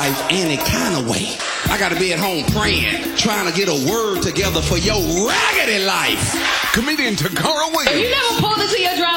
any kind of way. I gotta be at home praying, trying to get a word together for your raggedy life. Comedian Takara Williams. If you never pulled into your drive